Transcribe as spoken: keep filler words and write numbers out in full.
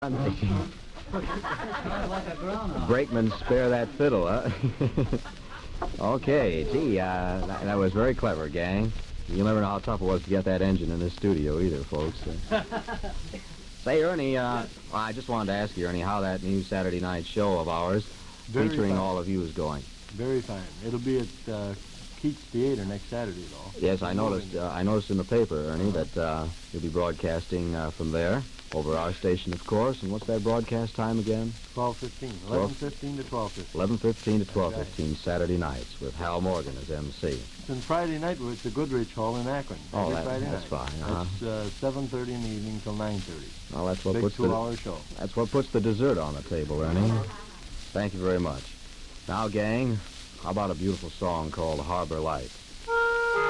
Brakeman, spare that fiddle, huh? Okay, gee, uh, that, that was very clever, gang. You'll never know how tough it was to get that engine in this studio either, folks. Say, Ernie, uh, well, I just wanted to ask you, Ernie, how that new Saturday night show of ours, Very featuring fine. all of you, is going. Very fine. It'll be at uh, Keats Theater next Saturday, though. Yes, I noticed. Uh, I noticed in the paper, Ernie, that uh, you'll be broadcasting uh, from there, over our station, of course. And what's that broadcast time again? twelve fifteen. eleven fifteen to twelve fifteen. eleven fifteen to twelve fifteen, Saturday nights, with Hal Morgan as M C. And Friday night, we're at the Goodrich Hall in Akron. Oh, Every that, Friday that's night. fine. Uh-huh. That's uh, seven thirty in the evening till nine thirty. Well, that's what Big puts the two-hour show. that's what puts the dessert on the table, Ernie. Thank you very much. Now, gang, how about a beautiful song called Harbor Lights?